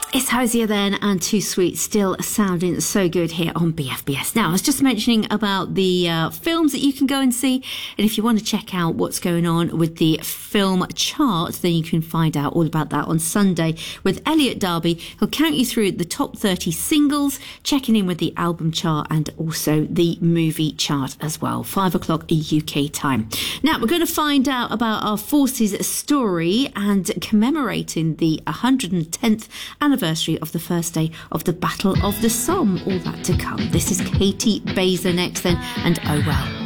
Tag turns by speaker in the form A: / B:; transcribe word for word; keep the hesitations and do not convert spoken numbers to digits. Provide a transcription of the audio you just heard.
A: It's Hosier then, and Too Sweet still sounding so good here on B F B S. Now, I was just mentioning about the uh, films that you can go and see, and if you want to check out what's going on with the film chart, then you can find out all about that on Sunday with Elliot Darby. He'll count you through the top thirty singles, checking in with the album chart and also the movie chart as well. Five o'clock U K time. Now, we're going to find out about our Forces story and commemorating the one hundred tenth anniversary of the first day of the Battle of the Somme. All that to come. This is Katie Baser next then, and Oh Well.